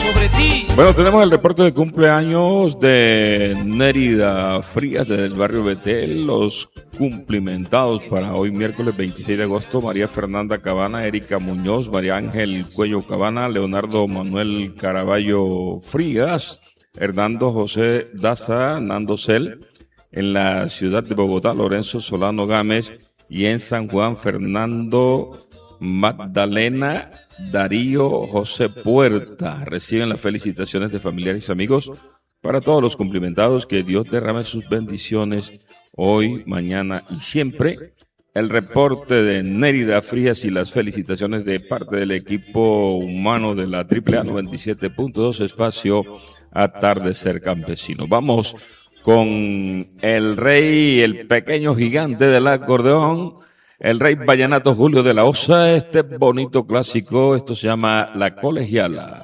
sobre ti. Bueno, tenemos el reporte de cumpleaños de Nérida Frías desde el barrio Betel. Los cumplimentados para hoy miércoles 26 de agosto: María Fernanda Cabana, Erika Muñoz, María Ángel Cuello Cabana, Leonardo Manuel Caraballo Frías, Hernando José Daza, Nando Cel. En la ciudad de Bogotá, Lorenzo Solano Gámez, y en San Juan, Fernando Magdalena Darío José Puerta. Reciben las felicitaciones de familiares y amigos. Para todos los cumplimentados, que Dios derrame sus bendiciones hoy, mañana y siempre. El reporte de Nérida Frías y las felicitaciones de parte del equipo humano de la AAA 97.2 espacio Atardecer Campesino. Vamos con el rey, el pequeño gigante del acordeón, el rey vallenato Julio de la Osa. Este bonito clásico, esto se llama La Colegiala.